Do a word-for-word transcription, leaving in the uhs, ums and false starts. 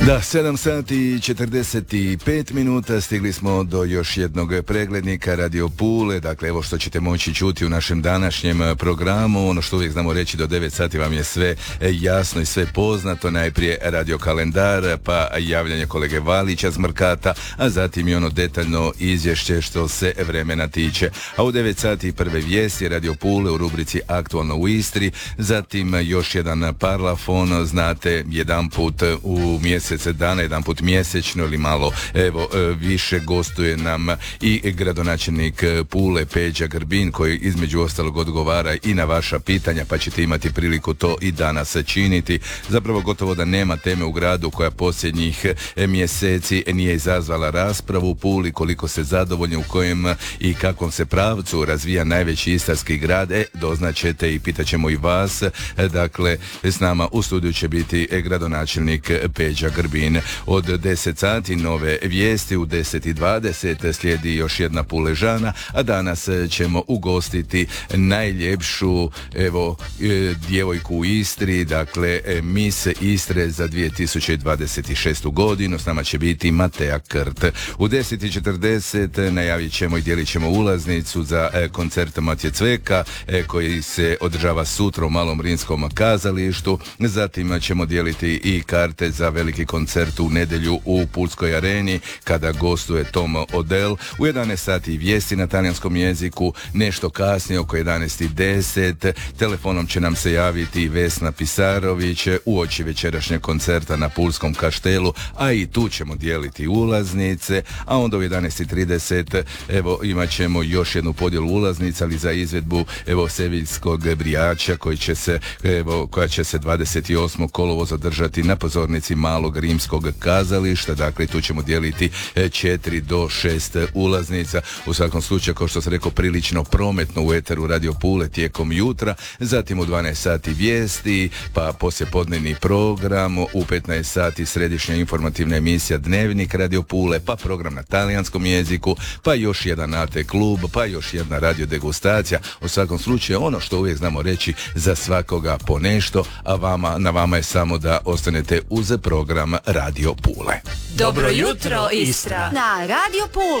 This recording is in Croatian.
Da, sedam sati i četrdeset pet minuta, stigli smo do još jednog preglednika Radio Pule, dakle evo što ćete moći čuti u našem današnjem programu, ono što uvijek znamo reći do devet sati vam je sve jasno i sve poznato, najprije radio kalendar, pa javljanje kolege Valića z Mrkata, a zatim i ono detaljno izvješće što se vremena tiče. A u devet sati prve vijesti Radio Pule u rubrici Aktualno u Istri, zatim još jedan parlafon, znate, jedan put u mjesec dana, jedan put mjesečno ili malo evo više gostuje nam i gradonačelnik Pule Peđa Grbin, koji između ostalog odgovara i na vaša pitanja, pa ćete imati priliku to i danas činiti. Zapravo gotovo da nema teme u gradu koja posljednjih mjeseci nije izazvala raspravu u Puli, koliko se zadovoljni u kojem i kakvom se pravcu razvija najveći istarski grad, e, doznaćete i pitaćemo i vas. Dakle, s nama u studiju će biti gradonačelnik Peđa Grbin. Od deset sati nove vijesti, u deset i dvadeset slijedi još jedna Puležana, a danas ćemo ugostiti najljepšu evo djevojku u Istri, dakle Miss Istre za dvije tisuće dvadeset šestu godinu. S nama će biti Mateja Krt. U deset i četrdeset najavit ćemo i dijelit ćemo ulaznicu za koncert Matije Cveka koji se održava sutra u Malom Rimskom kazalištu. Zatim ćemo dijeliti i karte za veliki koncert u nedjelju u Pulskoj areni kada gostuje Tom Odell. U jedanaest sati vijesti na talijanskom jeziku, nešto kasnije oko jedanaest i deset telefonom će nam se javiti Vesna Pisarović uoči večerašnjeg koncerta na Pulskom kaštelu, a i tu ćemo dijeliti ulaznice, a onda u jedanaest i trideset evo imat ćemo još jednu podjelu ulaznica, ali za izvedbu evo Seviljskog brijača koji će se evo koja će se dvadeset osmog kolovoza održati na pozornici Malog Rimskog kazališta. Dakle, tu ćemo dijeliti četiri do šest ulaznica. U svakom slučaju, kao što sam rekao, prilično prometno u eteru Radio Pule tijekom jutra. Zatim u dvanaest sati vijesti, pa poslijepodnevni program, u petnaest sati središnja informativna emisija Dnevnik Radio Pule, pa program na talijanskom jeziku, pa još jedan A T klub, pa još jedna radio degustacija. U svakom slučaju, ono što uvijek znamo reći, za svakoga po nešto, a vama, na vama je samo da ostanete uz program Radio Pule. Dobro jutro, Istra! Na Radio Pule!